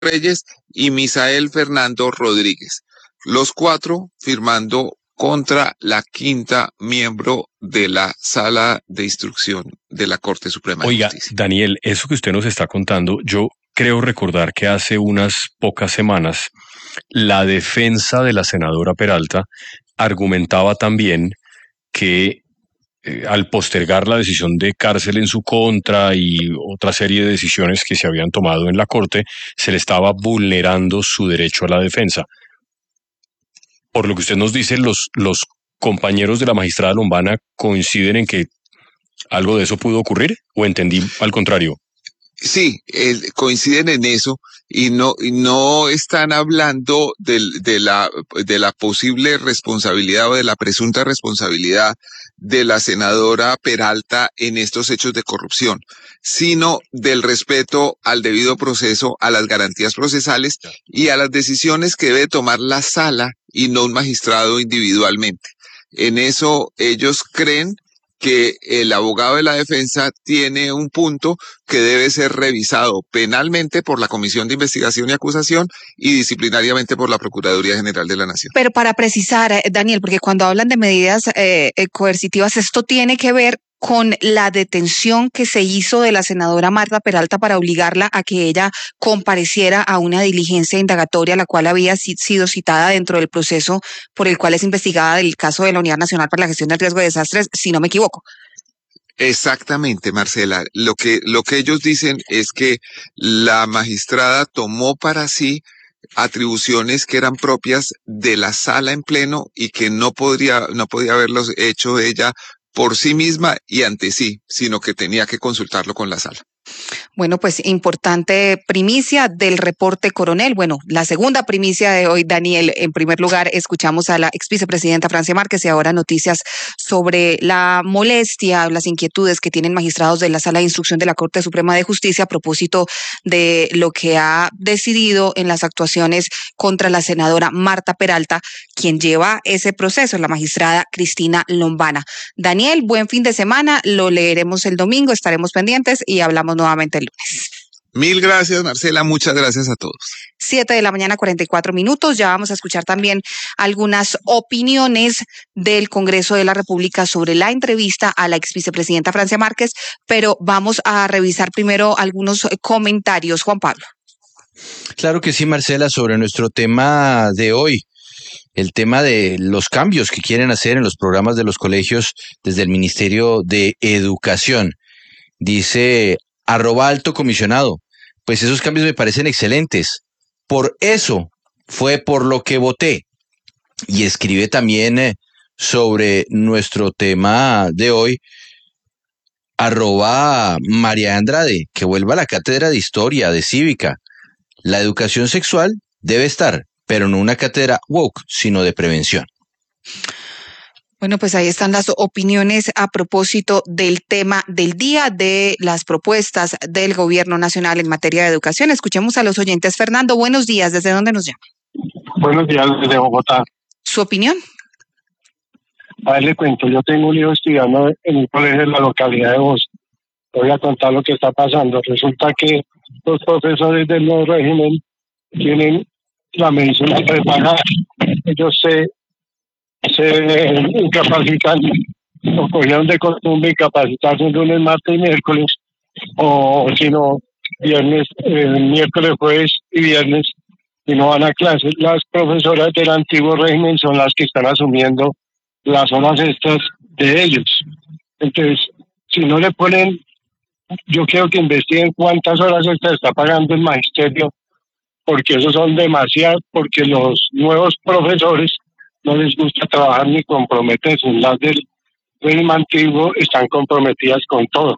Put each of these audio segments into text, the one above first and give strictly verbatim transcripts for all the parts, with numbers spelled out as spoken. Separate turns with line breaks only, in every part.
Reyes y Misael Fernando Rodríguez. Los cuatro firmando contra la quinta miembro de la Sala de Instrucción de la Corte Suprema
Oiga,
de Justicia.
Daniel, eso que usted nos está contando, yo creo recordar que hace unas pocas semanas la defensa de la senadora Peralta argumentaba también que eh, al postergar la decisión de cárcel en su contra y otra serie de decisiones que se habían tomado en la Corte, se le estaba vulnerando su derecho a la defensa. Por lo que usted nos dice, los, los compañeros de la magistrada Lombana coinciden en que algo de eso pudo ocurrir, ¿o entendí al contrario?
Sí, eh, coinciden en eso y no, y no están hablando del, de, la, de la posible responsabilidad o de la presunta responsabilidad de la senadora Peralta en estos hechos de corrupción, sino del respeto al debido proceso, a las garantías procesales y a las decisiones que debe tomar la sala y no un magistrado individualmente. En eso ellos creen que el abogado de la defensa tiene un punto que debe ser revisado penalmente por la Comisión de Investigación y Acusación y disciplinariamente por la Procuraduría General de la Nación.
Pero para precisar, eh, Daniel, porque cuando hablan de medidas eh, eh, coercitivas, esto tiene que ver con la detención que se hizo de la senadora Marta Peralta para obligarla a que ella compareciera a una diligencia indagatoria, la cual había sido citada dentro del proceso por el cual es investigada del caso de la Unidad Nacional para la Gestión del Riesgo de Desastres, si no me equivoco.
Exactamente, Marcela. Lo que, lo que ellos dicen es que la magistrada tomó para sí atribuciones que eran propias de la sala en pleno y que no podría, no podía haberlos hecho ella por sí misma y ante sí, sino que tenía que consultarlo con la sala.
Bueno, pues importante primicia del reporte coronel. Bueno, la segunda primicia de hoy, Daniel. En primer lugar, escuchamos a la ex vicepresidenta Francia Márquez y ahora noticias sobre la molestia, las inquietudes que tienen magistrados de la Sala de Instrucción de la Corte Suprema de Justicia a propósito de lo que ha decidido en las actuaciones contra la senadora Marta Peralta, quien lleva ese proceso, la magistrada Cristina Lombana. Daniel, buen fin de semana. Lo leeremos el domingo, estaremos pendientes y hablamos nuevamente el lunes.
Mil gracias, Marcela. Muchas gracias a todos.
Siete de la mañana, cuarenta y cuatro minutos. Ya vamos a escuchar también algunas opiniones del Congreso de la República sobre la entrevista a la ex vicepresidenta Francia Márquez, pero vamos a revisar primero algunos comentarios. Juan Pablo.
Claro que sí, Marcela, sobre nuestro tema de hoy. El tema de los cambios que quieren hacer en los programas de los colegios desde el Ministerio de Educación. Dice arroba alto comisionado, pues esos cambios me parecen excelentes. Por eso fue por lo que voté. Y escribe también eh, sobre nuestro tema de hoy, arroba María Andrade, que vuelva a la cátedra de historia, de cívica. La educación sexual debe estar, pero no una cátedra woke, sino de prevención.
Bueno, pues ahí están las opiniones a propósito del tema del día, de las propuestas del Gobierno Nacional en materia de educación. Escuchemos a los oyentes. Fernando, buenos días. ¿Desde dónde nos llama?
Buenos días, desde Bogotá.
¿Su opinión?
A ver, le cuento. Yo tengo un hijo estudiando en un colegio de la localidad de Voz. Voy a contar lo que está pasando. Resulta que los profesores del nuevo régimen tienen la medicina preparada. Ellos se se incapacitan o cogieron de costumbre incapacitarse un lunes, martes y miércoles, o si no, viernes, eh, miércoles, jueves y viernes, y no van a clases. Las profesoras del antiguo régimen son las que están asumiendo las horas extras de ellos. Entonces, si no le ponen, yo quiero que investiguen cuántas horas extras está pagando el magisterio, porque esos son demasiadas, porque los nuevos profesores no les gusta trabajar ni comprometerse. Las del régimen antiguo están comprometidas con todo.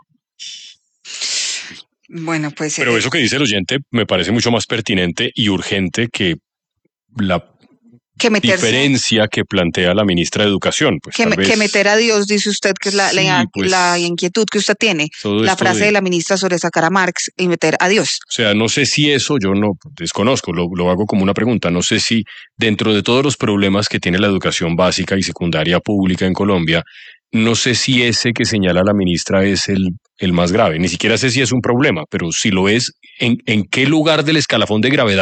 Bueno, pues...
Pero eso que dice el oyente me parece mucho más pertinente y urgente que la
que meterse,
diferencia que plantea la ministra de Educación. Pues,
que,
tal vez,
que meter a Dios, dice usted, que es la,
sí,
la,
pues,
la inquietud que usted tiene. La frase de... de la ministra sobre sacar a Marx y meter a Dios.
O sea, no sé si eso, yo no desconozco, lo, lo hago como una pregunta, no sé si dentro de todos los problemas que tiene la educación básica y secundaria pública en Colombia, no sé si ese que señala la ministra es el el más grave. Ni siquiera sé si es un problema, pero si lo es, ¿en, en qué lugar del escalafón de gravedad